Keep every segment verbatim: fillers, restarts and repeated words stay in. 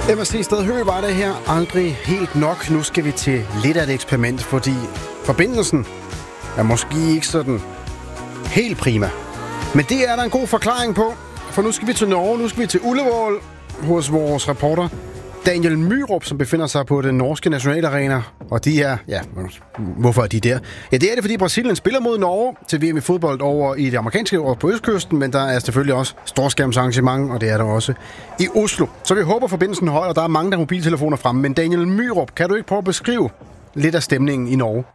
Emma Sted Høgh var det her aldrig helt nok. Nu skal vi til lidt af et eksperiment, fordi forbindelsen er måske ikke sådan helt prima. Men det er der en god forklaring på, for nu skal vi til Norge, nu skal vi til Ullevål hos vores reporter Daniel Myrup, som befinder sig på den norske nationalarena. Og de er, ja, hvorfor er de der? Ja, det er det, fordi Brasilien spiller mod Norge til V M i fodbold over i det amerikanske over på østkysten, men der er selvfølgelig også storskærmsarrangement, og det er der også i Oslo. Så vi håber, forbindelsen holder. Der er mange, der har mobiltelefoner fremme, men Daniel Myrup, kan du ikke prøve at beskrive lidt af stemningen i Norge?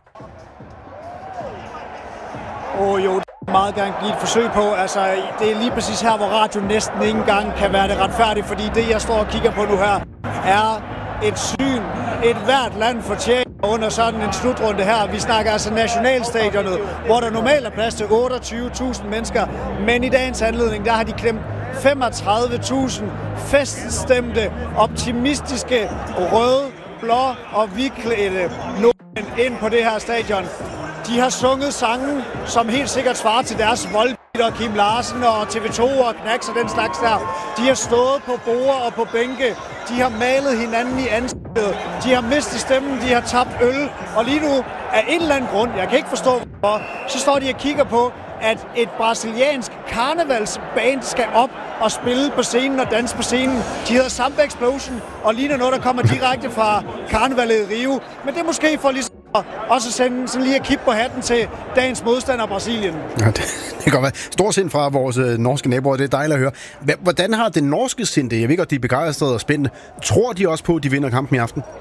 Åh oh, jo, det vil meget gerne give et forsøg på. Altså, det er lige præcis her, hvor radio næsten ikke engang kan være det retfærdigt, fordi det, jeg står og kigger på nu her, er et syn, et hvert land fortjener under sådan en slutrunde her. Vi snakker altså nationalstadionet, hvor der normalt er plads til otteogtyve tusind mennesker, men i dagens anledning, der har de klemt femogtredive tusind feststemte, optimistiske, røde, blå og hvidklædte nordmænd ind på det her stadion. De har sunget sange, som helt sikkert svarer til deres Volbeat, Kim Larsen og T V to og Knacks og den slags der. De har stået på borde og på bænke. De har malet hinanden i ansigtet. De har mistet stemmen. De har tabt øl. Og lige nu, af en eller anden grund, jeg kan ikke forstå hvorfor, så står de og kigger på, at et brasiliansk karnevalsband skal op og spille på scenen og danse på scenen. De hedder Samba Explosion og ligner noget, der kommer direkte fra karnevalet i Rio. Men det er måske for ligesom og så sende sådan lige et kip på hatten til dagens modstander Brasilien. Ja, det, det kan godt være. Stor sind fra vores øh, norske naboer, det er dejligt at høre. Hvordan har det norske sind det? Jeg ved godt, de er begejstrede og spændende. Tror de også på, at de vinder kampen i aften?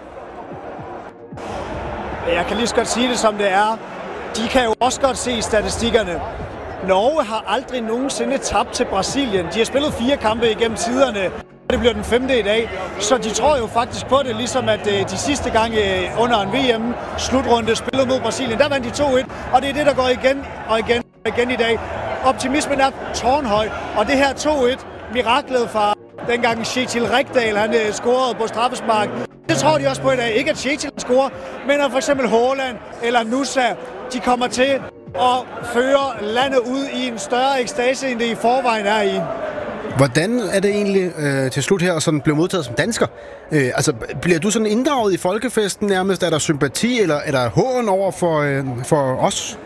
Jeg kan lige så godt sige det, som det er. De kan jo også godt se statistikkerne. Norge har aldrig nogensinde tabt til Brasilien. De har spillet fire kampe igennem tiderne. Det bliver den femte i dag, så de tror jo faktisk på det, ligesom at de sidste gange under en V M-slutrunde spillede mod Brasilien. Der vandt de to et, og det er det, der går igen og igen og igen i dag. Optimismen er tårnhøj, og det her to et, miraklet fra dengang Kjetil Rekdal, han scorede på straffespark. Det tror de også på i dag. Ikke at Kjetil scorer, men at for eksempel Haaland eller Nusa, de kommer til at føre landet ud i en større ekstase, end det i forvejen er i. Hvordan er det egentlig øh, til slut her, og sådan blev modtaget som dansker? Øh, altså, bliver du sådan inddraget i folkefesten nærmest? Er der sympati, eller er der hån over for, øh, for os?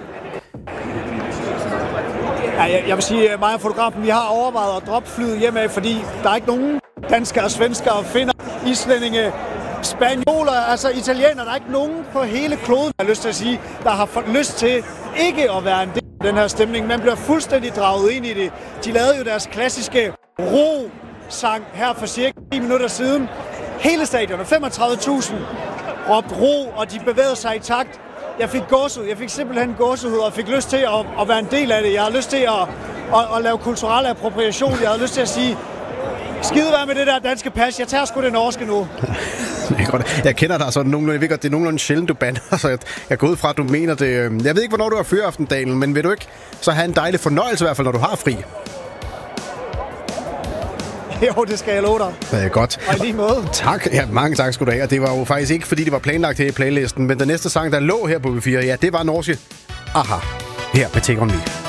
Ja, jeg, jeg vil sige, at mig og fotografen, vi har overvejet at droppe flyet hjemme, fordi der er ikke nogen danskere, svenskere, finner, islændinge, spanioler, altså italienere. Der er ikke nogen på hele kloden, jeg har lyst til at sige, der har fået lyst til ikke at være en del af den her stemning. Man bliver fuldstændig draget ind i det. De lavede jo deres klassiske ro-sang her for cirka ti minutter siden. Hele stadionet, femogtredive tusind, råbte ro, og de bevægede sig i takt. Jeg fik gåsehud. Jeg fik simpelthen gåsehud og fik lyst til at, at være en del af det. Jeg havde lyst til at, at, at lave kulturel appropriation. Jeg havde lyst til at sige, skide være med det der danske pas. Jeg tager sgu det norske nu. Jeg kender dig sådan nogenlunde. Jeg ved godt, det er nogenlunde sjældent, du bander, så jeg, jeg går ud fra, at du mener det. Jeg ved ikke, hvornår du har fyraften, Daniel, men vil du ikke så have en dejlig fornøjelse i hvert fald, når du har fri? Jo, det skal jeg love dig. Det er godt. Og i lige måde. Tak. Ja, mange tak skal du have. Og det var jo faktisk ikke, fordi det var planlagt her i playlisten, men den næste sang, der lå her på B fire, ja, det var norske Aha. Her på Take On Me.